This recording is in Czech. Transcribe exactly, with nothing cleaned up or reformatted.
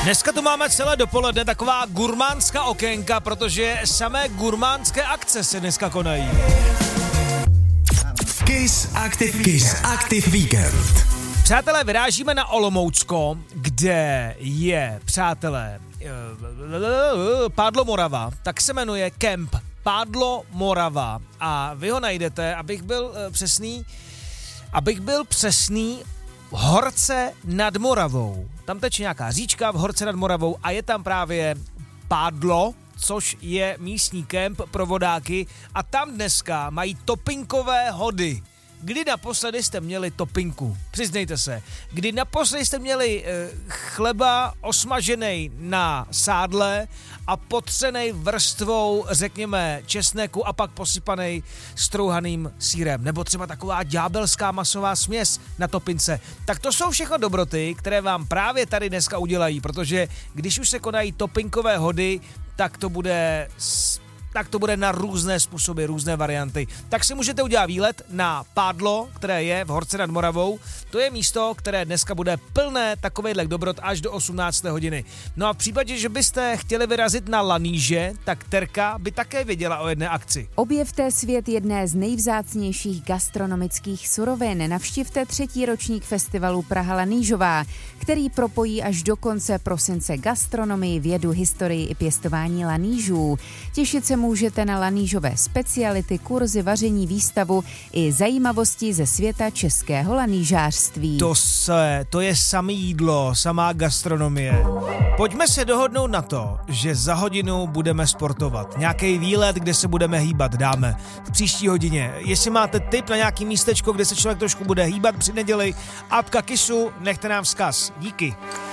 Dneska tu máme celé dopoledne taková gurmánská okénka, protože samé gurmánské akce se dneska konají. Kiss Active Kiss Active Weekend. Přátelé, vyrážíme na Olomoucko, kde je, přátelé, Pádlo Morava, tak se jmenuje Kemp Pádlo Morava a vy ho najdete, abych byl přesný, abych byl přesný, v Horce nad Moravou. Tam teče nějaká říčka v Horce nad Moravou a je tam právě Pádlo, což je místní kemp pro vodáky a tam dneska mají topinkové hody. Kdy naposledy jste měli topinku? Přiznejte se. Kdy naposledy jste měli e, chleba osmažený na sádle a potřenej vrstvou, řekněme, česneku a pak posypanej strouhaným sýrem. Nebo třeba taková ďábelská masová směs na topince. Tak to jsou všechno dobroty, které vám právě tady dneska udělají, protože když už se konají topinkové hody, tak to bude... tak to bude na různé způsoby, různé varianty. Tak si můžete udělat výlet na Pádlo, které je v Horce nad Moravou. To je místo, které dneska bude plné takovejhle dobrot až do osmnácté hodiny. No a v případě, že byste chtěli vyrazit na laníže, tak Terka by také věděla o jedné akci. Objevte svět jedné z nejvzácnějších gastronomických surovin. Navštivte třetí ročník festivalu Praha Lanížová, který propojí až do konce prosince gastronomii, vědu, historii i pěstování lanížů. Těšit se můžete na lanížové speciality, kurzy, vaření, výstavu i zajímavosti ze světa českého lanížářství. To se, to je samé jídlo, samá gastronomie. Pojďme se dohodnout na to, že za hodinu budeme sportovat. Nějaký výlet, kde se budeme hýbat, dáme v příští hodině. Jestli máte tip na nějaký místečko, kde se člověk trošku bude hýbat při neděli, apka Kissu, nechte nám vzkaz. Díky.